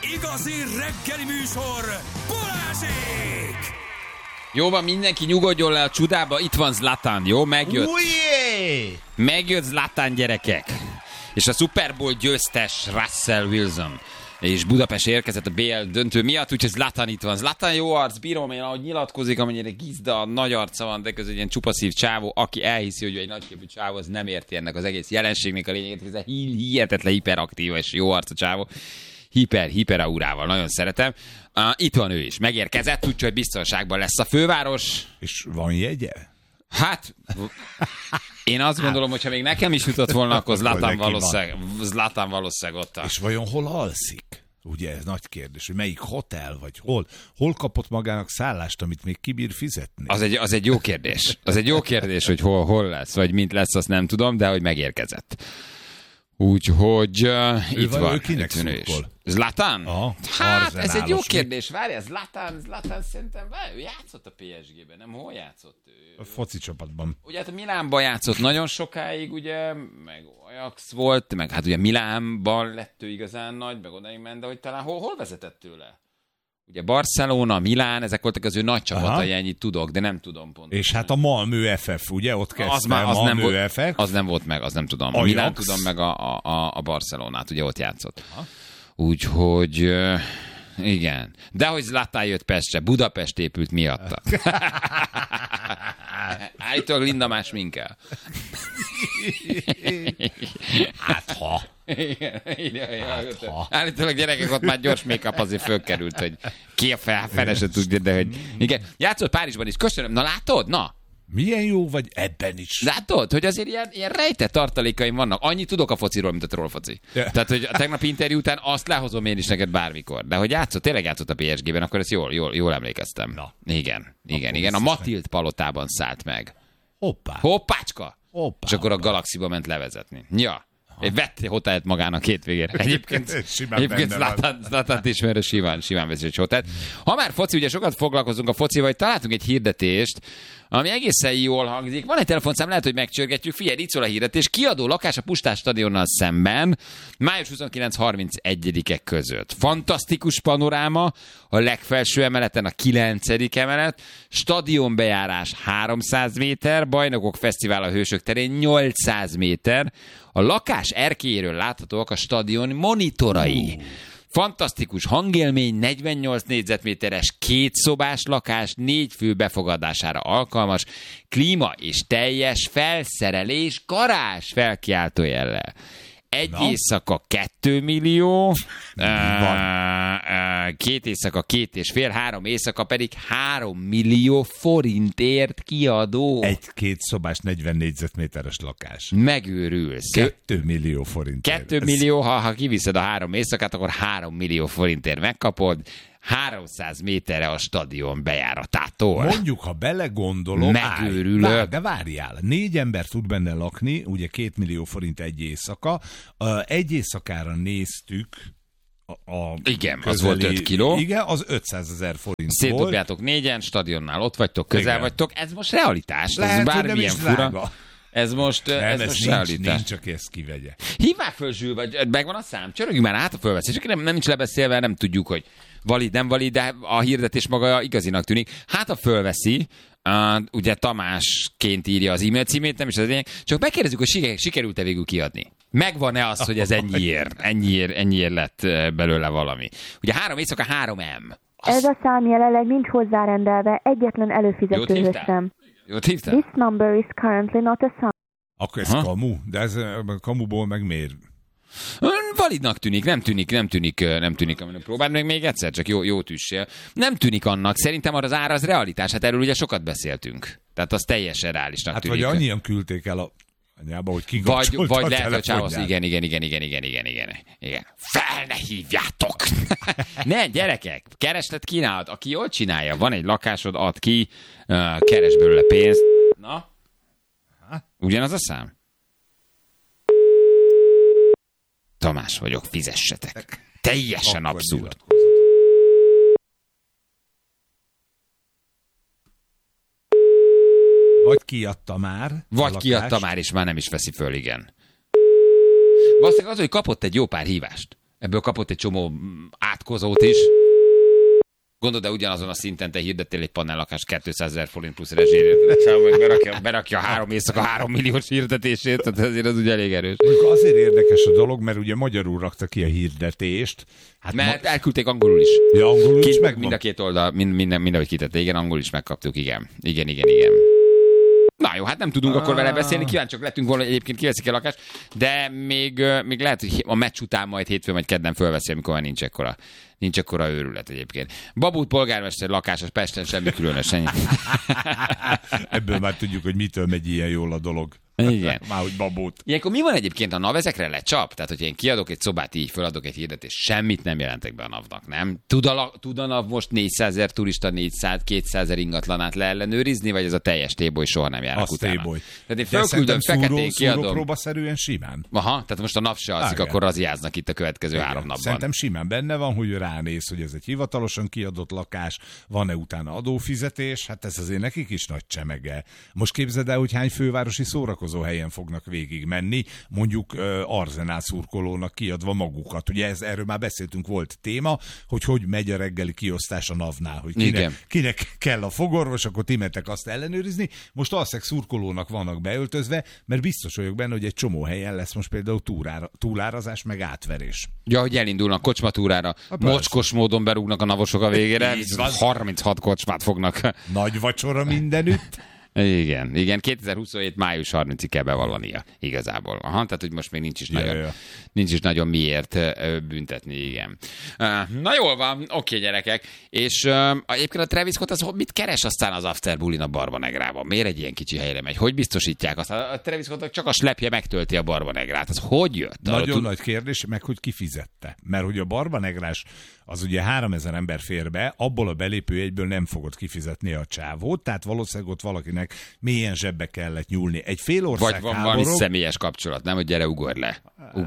igazi reggeli műsor, Balázsék! Jó van, mindenki nyugodjon le a csudába, itt van Zlatan, jó? Megjött. Ujjé! Megjött Zlatan, gyerekek. És a Super Bowl győztes Russell Wilson. És Budapest érkezett a BL döntő miatt, úgyhogy Zlatan itt van. Zlatan jó arc, bírom én, ahogy nyilatkozik, amennyire gizda, nagy arca van, de közül egy ilyen csupaszív csávó, aki elhiszi, hogy egy nagyképű csávó, az nem érti ennek az egész jelenségnek a lényeget, ez a hihetetlen hiperaktív és jó arca csávó. Hiper aurával, nagyon szeretem. Itt van ő is, megérkezett, úgyhogy biztonságban lesz a főváros. És van jegye? Hát, én azt gondolom, hogyha még nekem is jutott volna, akkor Zlatan valószínűleg ott. És vajon hol alszik? Ugye ez nagy kérdés, hogy melyik hotel, vagy hol kapott magának szállást, amit még kibír fizetni? Az egy jó kérdés. Az egy jó kérdés, hogy hol lesz, vagy mint lesz, azt nem tudom, de hogy megérkezett. Úgyhogy itt van. Ő kinek szurkol? Zlatan? Hát, ez egy jó kérdés. Várjál, Zlatan szerintem, ő játszott a PSG-ben, nem? Hol játszott ő? A foci csapatban. Ugye hát a Milánban játszott nagyon sokáig, ugye, meg Ajax volt, meg hát ugye Milánban lett ő igazán nagy, meg odaig ment, de hogy talán hol vezetett tőle? Ugye Barcelona, Milán, ezek voltak az ő nagy csapatai, ennyit tudok, de nem tudom pontosan. És hát a Malmö FF, ugye? Ott kezdte a Malmö FF. Az nem volt meg, az nem tudom. A Milán tudom, meg a Barcelonát, ugye ott játszott. Úgyhogy igen. De hogy Zlatan jött Pestre, Budapest épült miatta. Állítólag Linda más minkel. Hát ha. Állítólag gyerekek, ott már gyors make-up azért fölkerült, hogy ki a fele se tudja, de hogy... Igen, játszott Párizsban is, köszönöm. Na látod? Na! Milyen jó vagy ebben is. Látod, hogy azért ilyen rejtett tartalékaim vannak. Annyit tudok a fociról, mint a trollfoci. Tehát, hogy a tegnapi interjú után azt lehozom én is neked bármikor. De hogy tényleg játszott a PSG-ben, akkor ezt jól emlékeztem. Na. Igen. A Matild palotában szállt meg. Hoppácska! És akkor a Galaxiba ment levezetni. Ja. Vett hotelt magának hétvégére. Egyébként Zlatant ismerő simán vezet egy hotelt. Ha már foci, ugye sokat foglalkozunk a focival, hogy találtunk egy hirdetést, ami egészen jól hangzik. Van egy telefonszám, lehet, hogy megcsörgetjük. Figyelj, itt szól a hirdetés. Kiadó lakás a Puskás stadionnal szemben, május 29-31-ek között. Fantasztikus panoráma, a legfelső emeleten a 9. emelet, stadionbejárás 300 méter, Bajnokok Fesztivál a Hősök terén 800 méter, a lakás erkélyéről láthatóak a stadion monitorai. Fantasztikus hangélmény, 48 négyzetméteres, 2 szobás lakás, 4 fő befogadására alkalmas, klíma és teljes felszerelés, garázs felkiáltójellel. Egy éjszaka 2 millió, 2 éjszaka 2,5, 3 éjszaka pedig 3 millió forintért kiadó. 1-2 szobás 40 négyzetméteres lakás. Megőrülsz. 2 millió forintért. 2 millió, ha kiviszed a 3 éjszakát, akkor 3 millió forintért megkapod. 300 méterre a stadion bejáratától. Mondjuk, ha belegondolom, megőrülök. De várjál, 4 ember tud benne lakni, ugye 2 millió forint egy éjszaka. Egy éjszakára néztük igen, az volt 5 kiló. Igen, az 500 000 forint Szétdobjátok 4-en, stadionnál ott vagytok, közel igen. vagytok. Ez most realitás. Lehet, ez bármilyen fura. Ez most realitás. Nincs, csak ezt kivegye. Hívják föl Zsül, vagy megvan a szám? Csörögjünk már át a fölveszés. Nem nincs lebeszélve, nem tudjuk, hogy valid, nem valid, de a hirdetés maga igazinak tűnik. Hát a fölveszi, ugye Tamásként írja az e-mail címét, nem is az lényeg. Csak megkérdezzük, hogy sikerült-e végül kiadni. Megvan-e az, hogy ez ennyiért lett belőle valami. Ugye 3 éjszaka 3M. Ez a szám jelenleg nincs hozzárendelve, egyetlen előfizetőhöz sem. Jót hívtál? This number is currently not assigned. Akkor ez kamu, de ez kamuból meg miért? Validnak tűnik, nem tűnik, amit próbáld meg még egyszer, csak jó tüssél. Nem tűnik annak, szerintem az ára az realitás, hát erről ugye sokat beszéltünk. Tehát az teljesen reálisnak tűnik. Hát vagy annyian küldték el a anyába, hogy kikapcsolta vagy lehet, hogy csávasz, igen. Fel ne hívjátok! Ne, gyerekek, kereslet kínálat. Aki jól csinálja, van egy lakásod, ad ki, keres belőle pénzt. Na? Ugyanaz a szám? Tamás vagyok, fizessetek. Teljesen akkor abszurd. Vagy kiadta már. Vagy kiadta már, és már nem is veszi föl, igen. Valószínűleg az, hogy kapott egy jó pár hívást. Ebből kapott egy csomó átkozót is. Gondolod, de ugyanazon a szinten te hirdettél egy panellakást 200 000 forint plusz rezsérét. Berakja 3 éjszaka 3 milliós hirdetését, tehát azért az ugye elég erős. Azért érdekes a dolog, mert ugye magyarul rakta ki a hirdetést. Hát mert elküldték angolul is. Ja, angolul is megvan. Mind a két oldal, mindenhogy kitette. Igen, angolul is megkaptuk, igen. Na jó, hát nem tudunk akkor vele beszélni, kíváncsiak lettünk volna, hogy egyébként kiveszik el a lakást, de még lehet, hogy a meccs után majd hétfőn vagy kedden fölveszi, amikor már nincs ekkora őrület egyébként. Babút polgármester lakása Pesten, semmi különös. Ebből már tudjuk, hogy mitől megy ilyen jól a dolog. Igen. Már hogy babót. Ilyenkor mi van egyébként a NAV, ezekre lecsap? Tehát, hogyha én kiadok egy szobát, így föladok egy hirdetést, semmit nem jelentek be a NAV-nak, nem? Tud a NAV most 400 000 turista, 400-200 000 ingatlanát leellenőrizni, vagy ez a teljes téboly soha nem járnak utána? Téboly. Tehát én fölküldöm, feketén kiadom. Szúrópróbaszerűen simán. Aha, tehát most a NAV se alszik, akkor raziáznak itt a következő 3 napban. Szerintem simán benne van, hogy ránéz, hogy ez egy hivatalosan kiadott lakás, van-e utána adófizetés, hát ez azért nekik is nagy csemege. Most képzeld el, hogy hány fővárosi szórakozó helyen fognak végig menni, mondjuk Arzenál szurkolónak kiadva magukat. Ugye erről már beszéltünk, volt téma, hogy megy a reggeli kiosztás a NAV-nál, hogy kinek kell a fogorvos, akkor ti mentek azt ellenőrizni. Most alszeg szurkolónak vannak beöltözve, mert biztos vagyok benne, hogy egy csomó helyen lesz most például túlárazás, meg átverés. Ja, hogy elindulnak kocsmatúrára, mocskos módon berúgnak a navosok a végére, 36 kocsmát fognak. Nagy vacsora mindenütt. Igen, 2027. május 30-ig kell bevallania igazából. Aha, tehát, hogy most még nincs is nagyon miért büntetni, igen. Na jól van, oké, gyerekek. És egyébként a Travis Scott az mit keres aztán az After Bullin a Barbanegrában? Miért egy ilyen kicsi helyre megy? Hogy biztosítják azt? A Travis Scottnak csak a slepje megtölti a Barbanegrát. Az hogy jött? Nagyon nagy kérdés, meg hogy kifizette. Mert hogy a Barbanegrás az ugye 3000 ember fér be, abból a belépőjegyből nem fogod kifizetni a csávót, tehát valószínűleg ott valakinek mélyen zsebbe kellett nyúlni. Egy fél ország vagy van valami személyes kapcsolat, nem, hogy gyere, ugorj le.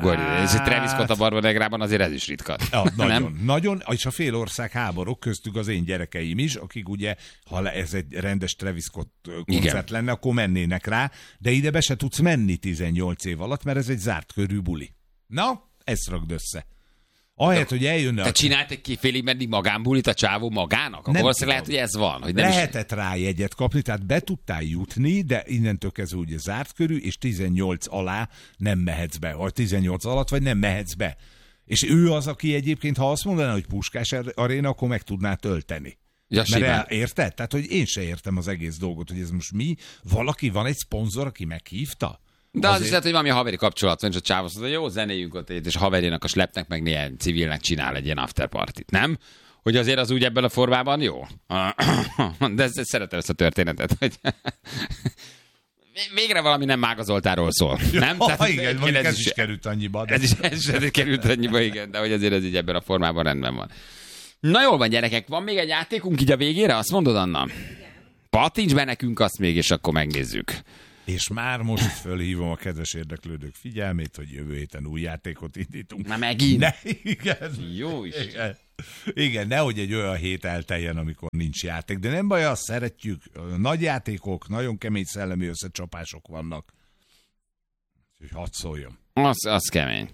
És a Travis Scott a Barbanegrában azért ez is ritka. Ja, nagyon, és a fél ország háborúk, köztük az én gyerekeim is, akik ugye, ha ez egy rendes Travis Scott koncert lenne, akkor mennének rá, de ide be se tudsz menni 18 év alatt, mert ez egy zárt körű buli. Na, ezt rakd össze. Ahelyett, hogy eljönne... Te csinált egy félig meddig magánbulit a csávó magának? Akkor valószínűleg lehet, hogy ez van. Hogy nem lehetett rá jegyet kapni, tehát be tudtál jutni, de innentől kezdve ugye zárt körű, és 18 alá nem mehetsz be. Vagy 18 alatt, vagy nem mehetsz be. És ő az, aki egyébként, ha azt mondaná, hogy Puskás Aréna, akkor meg tudná tölteni. Ja, mert érted? Tehát, hogy én se értem az egész dolgot, hogy ez most mi? Valaki, van egy szponzor, aki meghívta? De az is lehet, hogy valami haveri kapcsolat van, és a csáv hogy jó, zenéjünk ott, és a haverénak, a slepnek, meg néhány civilnek csinál egy ilyen afterpartit, nem? Hogy azért az úgy ebben a formában jó. De szeretem ezt a történetet, hogy végre valami nem Mága Zoltánról szól. Nem? Igen, mondjuk ez is került annyiba. De... Ez is került annyiba, igen, de hogy azért ez így ebben a formában rendben van. Na jól van, gyerekek, van még egy játékunk így a végére? Azt mondod, Anna? Pattints be nekünk azt még, és akkor megnézzük. És már most fölhívom a kedves érdeklődők figyelmét, hogy jövő héten új játékot indítunk. Már megint? Igen. Jó is. Igen, nehogy egy olyan hét elteljen, amikor nincs játék. De nem baj, azt szeretjük. Nagy játékok, nagyon kemény szellemi összecsapások vannak. Úgyhogy hadd szóljon. Az kemény.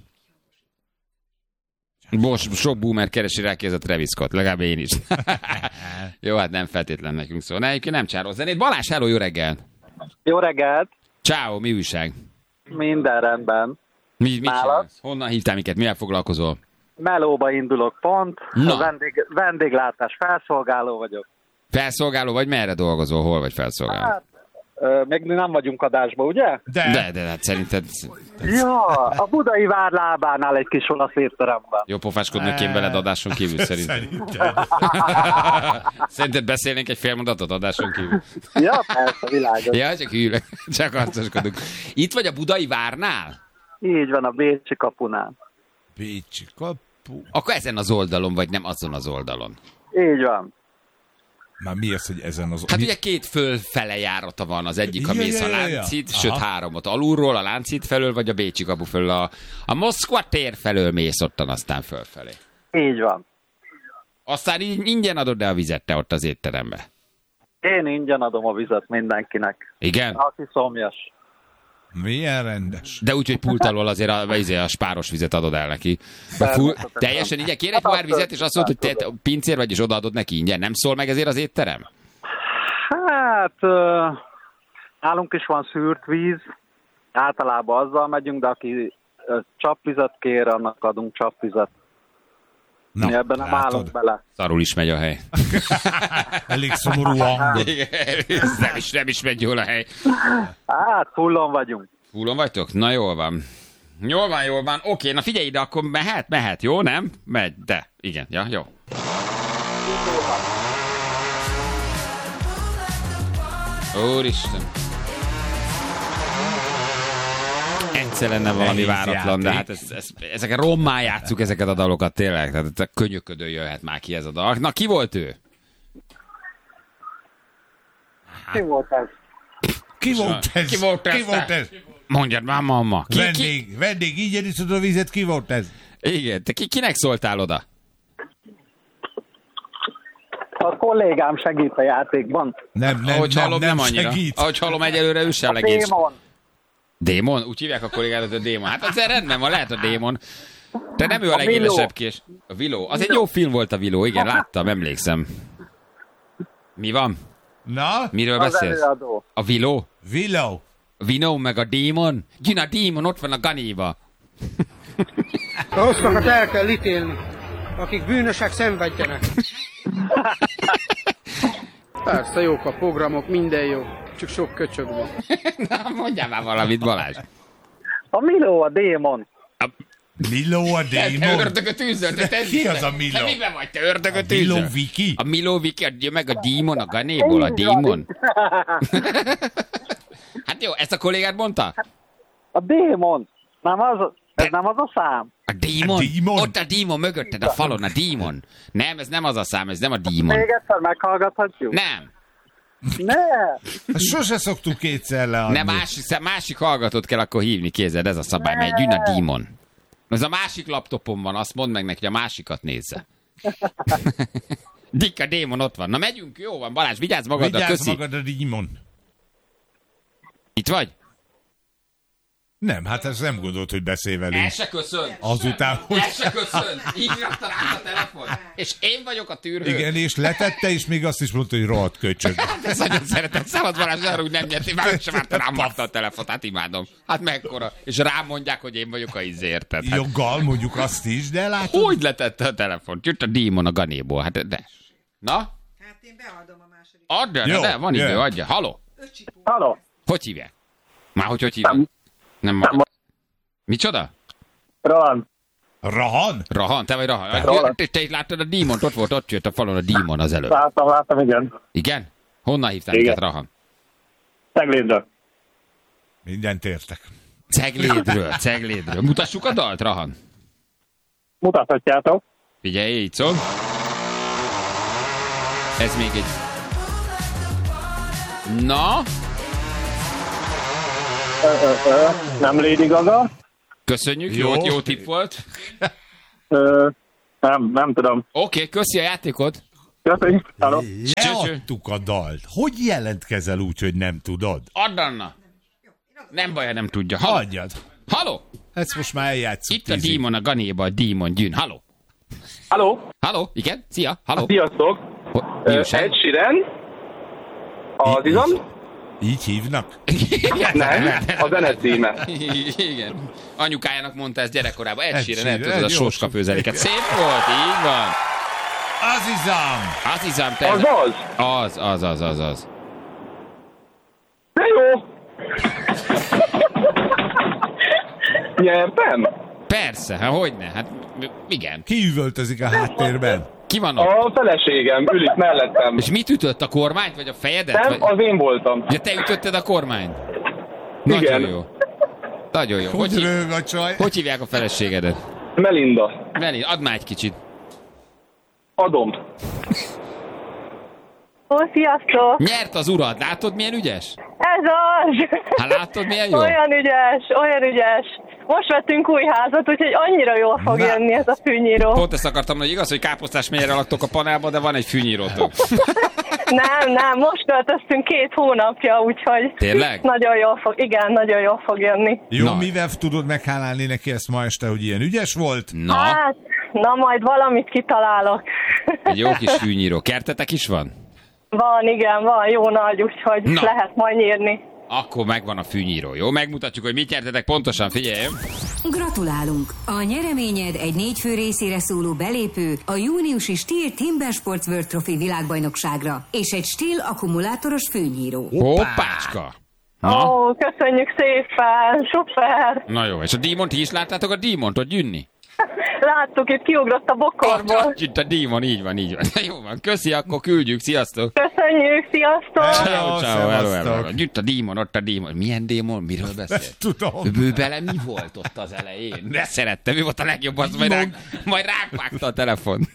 Sok boomer keresi rá ki ez a Travis Scott, legalább én is. Jó, hát nem feltétlen nekünk szól. Nem csárol zenét. Balázs, hello, jó reggel! Jó reggelt! Ciao, mi újság? Minden rendben. Mit csinálsz? Honnan hívtál minket? Mivel foglalkozol? Melóba indulok pont. Vendéglátás felszolgáló vagyok. Felszolgáló vagy? Merre dolgozol? Hol vagy felszolgáló? Hát, még nem vagyunk adásba, ugye? De hát szerinted... Ja, a Budai Vár lábánál egy kis olasz étteremben. Jó pofáskodni kéne veled adáson kívül szerintem. Szerinted beszélnénk egy fél mondatot adáson kívül? Ja, persze, világos. Ja, csak hűlök, csak arcoskodunk. Itt vagy a Budai Várnál? Így van, a Bécsi kapunál. Bécsi kapu... Akkor ezen az oldalon, vagy nem azon az oldalon? Így van. Már mi az, hogy ezen az... Hát ugye 2 fölfele járata van, az egyik, ha mész a Láncid, sőt 3 alulról, a Láncid felől, vagy a Bécsi kapu felől, a Moszkva tér felől mész ottan, aztán fölfelé. Így van. Aztán így ingyen adod el a vizet te ott az étterembe? Én ingyen adom a vizet mindenkinek. Igen? Aki szomjas. Milyen rendes. De úgy, hogy pult alól azért a spáros vizet adod el neki. Teljesen ingyen. Kér egy pohár vizet, és azt mondod, hogy te pincér vagy, és odaadod neki ingyen. Nem szól meg ezért az étterem? Hát, nálunk is van szűrt víz. Általában azzal megyünk, de aki csapvizet kér, annak adunk csapvizet. Mi ebben nem állunk bele. Szarul is megy a hely. Elég szomorú hangod. Nem is megy jól a hely. Hát, fullon vagyunk. Fullon vagytok? Na jól van. Jól van. Oké, na figyelj ide, akkor mehet, jó, nem? Megy, de. Igen, ja, jó. Úristen. Egyszer lenne valami váratlan, de hát ezeket rommá játsszuk ezeket a dalokat tényleg. Tehát könyöködő jöhet már ki ez a dal. Na, ki volt ő? Ki volt ez? Ki volt ez? Mondjad már, mamma. Vendég, így iszod a vizet, ki volt ez? Igen, te kinek szóltál oda? A kollégám segít a játékban. Nem annyira. Segít. Ahogy hallom, egyelőre ő sem legény. Démon? Úgy hívják a kollégádat, a Démon. Hát azért rendben van, lehet a Démon. Te nem ő a legélesebb kés. A Viló. Az egy jó film volt a Viló, igen, láttam, emlékszem. Mi van? Na? Miről beszélsz? A Viló? Viló meg a Démon? Jön a Démon, ott van a Ganéba. Rosszakat el kell ítélni, akik bűnösek szenvedjenek. Persze, jók a programok, minden jó. Csak sok köcsög van. Na, mondjál már valamit, Balázs. A Miló a Démon. Miló a Démon? Te ördögöt űzöl. Ki az a Miló? Te miben vagy? Te ördögöt űzöl. A Miló Viki? A Miló Viki, meg a Démon, a Ganéból, a Démon. Hát jó, ezt a kollégát mondta? A Démon. Ez nem az a szám. A Démon? Ott a Démon mögötted a falon, a Démon. Nem, ez nem az a szám, ez nem a Démon. Még egyszer meghallgathatjuk? Nem. Sose szoktuk kétszer leadni. Nem, másik hallgatót kell akkor hívni, kézed, ez a szabály, mert jön a Démon. Ez a másik laptopon van, azt mondd meg neki, hogy a másikat nézze. Dick, a Démon ott van. Na megyünk, jó van, Balázs, vigyázz magadra, köszi. Vigyázz magad a Démon. Itt vagy? Nem, hát ez nem gondolt, hogy beszél velünk. El se köszön. Azután, hogy... El se köszön. Így rakta rá a telefon. És én vagyok a tűrhő. Igen, és letette, és még azt is mondta, hogy rohadt köcsög. Hát ezt nagyon szeretem. Szabad Balázs arra, hogy nem nyert. Már sem várta, rám rakta a telefont. Hát imádom. Hát mekkora. És rám mondják, hogy én vagyok a érted. Hát... Joggal mondjuk azt is, de látod. Hogy letette a telefont? Jött a Démon a Ganéból. Hát de. Na? Hát én beadom a második. Adja, de van idő, adja. Haló? Haló? Hogy hívják? Már hogy hívják? Nem. Micsoda? Rahan. Rahan, te vagy Rahan. Te is láttad a Démont, ott jött a falon a Démon az előbb. Láttam, igen. Igen? Honnan hívtál minket, Rahan? Ceglédről. Mindent értek. Ceglédről. Mutassuk a dalt, Rahan? Mutathatjátok. Figyelj, így szól. Ez még egy... Na? Nem Lady Gaga. Köszönjük, jó tipp volt. Nem tudom. Oké, köszi a játékot. Köszönjük. Leadtuk a dalt. Hogy jelentkezel úgy, hogy nem tudod? Add, Anna. Nem baj, nem tudja. Hagyjad. Haló? Ezt most már eljátszunk. Itt a Démon a Ganéba, a Démon gyűn. Haló? Haló? Igen? Szia? Haló? Sziasztok. Ed Sheeran. Az izom. Így hívnak? Nem, a zene címe. Igen. Anyukájának mondta ezt gyerekkorában. Ed Sheeran, el tudod a sóska főzeléket. Szép volt, így van. Azizam. Te az. De jó. Nyertem? Persze, hát hogyne, hát igen. Ki üvöltözik a háttérben? Ki van ott? A feleségem ül itt mellettem. És mit ütött, a kormányt, vagy a fejedet? Nem, az én voltam. Ja, te ütötted a kormányt? Igen. Nagyon jó. Hogy rög a csaj? Hogy hívják a feleségedet? Melinda. Add már egy kicsit. Adom. Ó, sziasztok! Nyert az urad, látod milyen ügyes? Ez az! Hát látod milyen jó? Olyan ügyes. Most vettünk új házat, úgyhogy annyira jól fog jönni ez a fűnyíró. Pont ezt akartam, hogy igaz, hogy Káposztás megyére laktok a panelba, de van egy fűnyírótok. Nem, most költöztünk 2 hónapja, úgyhogy Tényleg? Nagyon jól fog jönni. Jó, mivel tudod meghálálni neki ezt ma este, hogy ilyen ügyes volt? Hát, majd valamit kitalálok. Egy jó kis fűnyíró. Kertetek is van? Van, jó nagy, úgyhogy lehet majd nyírni. Akkor megvan a fűnyíró, jó? Megmutatjuk, hogy mit nyertetek pontosan, figyelj! Gratulálunk! A nyereményed egy 4 fő részére szóló belépő a júniusi Stihl Timber Sports World Trophy világbajnokságra és egy Stihl akkumulátoros fűnyíró. Hoppácska! Köszönjük szépen, szuper! Na jó, és a dímont is láttátok a dímont ott gyűnni? Láttuk, itt kiugrott a bokorból. Itt a dímon, így van. Jó van, köszi, akkor küldjük, sziasztok! Köszönjük, sziasztok! Ciao. Itt a dímon, ott a dímon. Milyen dímon? Miről beszél? Tudom. Ő bele mi volt ott az elején? De szerettem, ő volt a legjobb, az majd ránk vágta a telefon.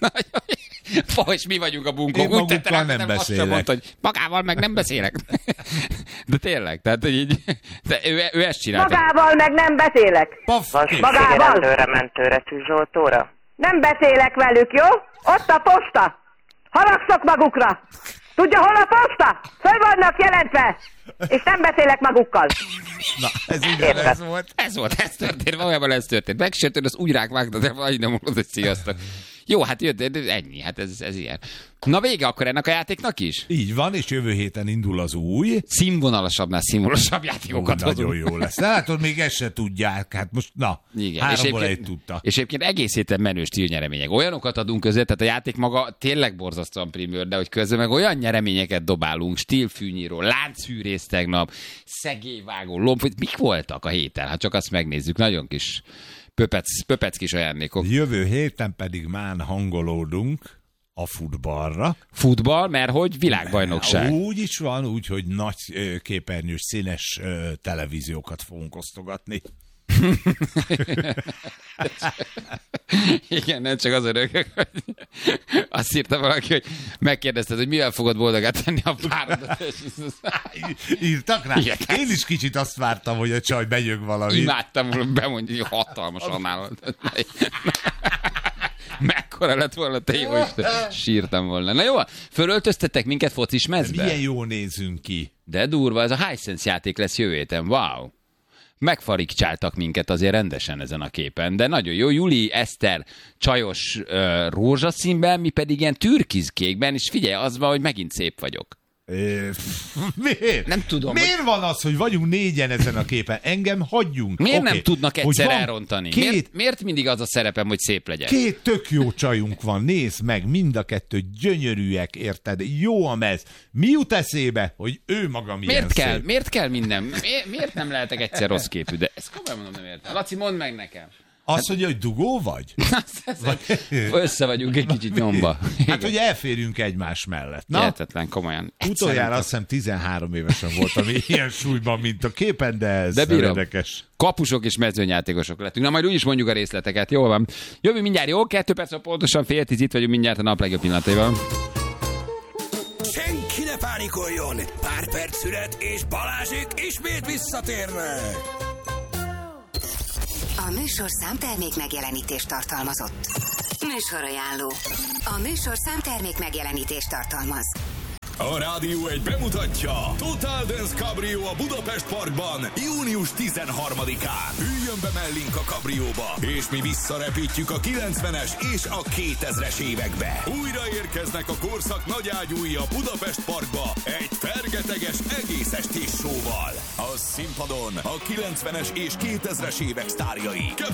És mi vagyunk a bunkók. Én magukkal nem beszélek. Mondta, hogy magával meg nem beszélek. De tényleg, tehát így, ő ezt csinálta. Magával meg nem beszélek. Magával. Mentőre, tűzoltóra. Nem beszélek velük, jó? Ott a posta. Haragszok magukra. Tudja, hol a posta? Föl vannak jelentve. És nem beszélek magukkal. Na, ez ugyanez volt. Ez történt, valójában ez történt. Megsértőd, az úgy rák vágta, de vagy nem mondod, hogy sziasztok. Jó, hát jött, ennyi, hát ez ilyen. Na vége akkor ennek a játéknak is? Így van, és jövő héten indul az új. Színvonalasabbnál színvonalasabb játékokat hozunk. Nagyon jó lesz. Látod, még ezt se tudják. Hát most, igen. 3-ból 1 tudta. És egyébként egész héten menő Stihl nyeremények. Olyanokat adunk közé, tehát a játék maga tényleg borzasztóan primőr, de hogy közben meg olyan nyereményeket dobálunk. Stihl fűnyíró, láncfűrész tegnap, szegélyvágó, lomb, mik voltak a héten? Hát csak azt megnézzük, nagyon kis pöpec kis ajándékok. Jövő héten pedig már hangolódunk a futballra. Futball, mert hogy világbajnokság. Úgy is van, úgy, hogy nagy képernyős, színes televíziókat fogunk osztogatni. Igen, nem csak az örökök, hogy azt írta valaki, hogy megkérdezted, hogy mivel fogod boldogát tenni a párodat. Írtak rá? Igen. Én is kicsit azt vártam, hogy a csaj bejön valami. Imádtam, hogy bemondja, hogy hatalmasan állod. Mekkora lett volna, te jó Isten. Sírtam volna. Na jó, fölöltöztetek minket focis mezbe? Milyen jól nézünk ki. De durva, ez a Hisense játék lesz jövő héten. Wow. Megfarigcsáltak minket azért rendesen ezen a képen, de nagyon jó. Juli, Eszter csajos rózsaszínben, mi pedig ilyen türkizkékben, és figyelj, az van, hogy megint szép vagyok. Miért? Nem tudom. Miért van az, hogy vagyunk 4-en ezen a képen? Engem hagyjunk. Miért nem tudnak egyszer elrontani? Miért mindig az a szerepem, hogy szép legyen? 2 tök jó csajunk van, nézd meg, mind a 2 gyönyörűek, érted? Jó a mez. Mi jut eszébe, hogy ő maga milyen szép? Miért kell minden? Miért nem lehetek egyszer rossz képű? De ezt komolyan mondom, nem értem. Laci, mondd meg nekem. Azt mondja, hogy dugó vagy? Össze vagyunk egy kicsit nyomba. Hát, hogy elférjünk egymás mellett. Hihetetlen, komolyan. Utoljára azt hiszem 13 évesen voltam ilyen súlyban, mint a képen, de ez érdekes. Kapusok és mezőnyjátékosok lettünk. Na majd úgy is mondjuk a részleteket. Jól van. Jövő mindjárt, jó? 2 perc, pontosan 9:30 itt vagyunk mindjárt a nap legjobb pillanataival. Senki ne pánikoljon! Pár perc szület, és Balázsék ismét visszatérnek! A műsor számtermék megjelenítést tartalmazott. Műsorajánló. A műsor számtermék megjelenítést tartalmaz. A Rádió 1 bemutatja Total Dance Cabrio a Budapest Parkban június 13-án. Üljön be mellénk a kabrióba, és mi visszarepítjük a 90-es és a 2000-es évekbe. Újra érkeznek a korszak nagyágyúi a Budapest Parkba egy fergeteges egész estés showval. A színpadon a 90-es és 2000-es évek sztárjai.